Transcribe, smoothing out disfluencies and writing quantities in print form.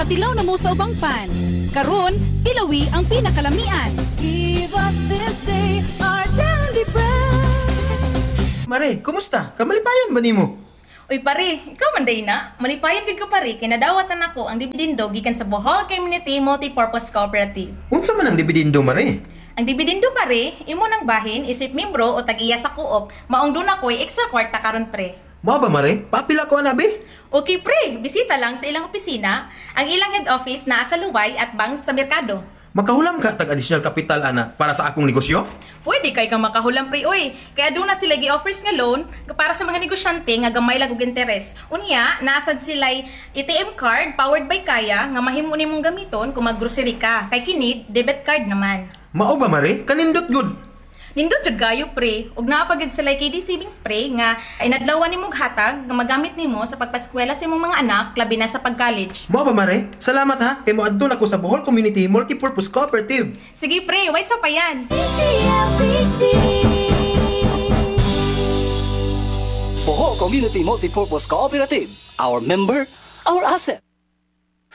makatilaw na mo sa ubang pan. Karon, tilawi ang pinakalamian. Give us this day our daily bread. Mare, kumusta? Kamalipayan ba nimo? Uy pare, ikaw man day na. Malipayan gid ko pare, kay nadawatan ako ang dibidindo gikan sa Bohol Community Multipurpose Cooperative. Unsa man ang dibidindo, Mare? Ang dibidindo pare, imo nang bahin isip membro o tag-iya sa co-op, maong doon ako'y extra kwarta karon pre. Mao ba, Mare? Papila ko anabi? Okay pre, bisita lang sa ilang opisina, ang ilang head office naa sa Luway at Bang sa Merkado. Makahulam ka tag additional capital ana para sa akong negosyo? Pwede kay kang makahulam pre oy. Kaya doon na sila gi-offers nga loan para sa mga negosyante nga gamay lang og interes. Unya, naasad sila'y ATM card powered by Kaya nga mahimo nimong gamiton kung maggrocery ka. Kay kini debit card naman. Mao ba, Mare? Kanindot good. Nindot jud gayo pre, ug naapagid sila KD saving spray nga ay nadlawan nimong hatag nga magamit nimo sa pagpaskwela sa imong mga anak labi na sa pag-college. Mao ba, Mare? Salamat ha. Kay moadto na ko sa Bohol Community Multipurpose Cooperative. Sige pre, way sa pa yan. Bohol Community Multipurpose Cooperative. Our member, our asset.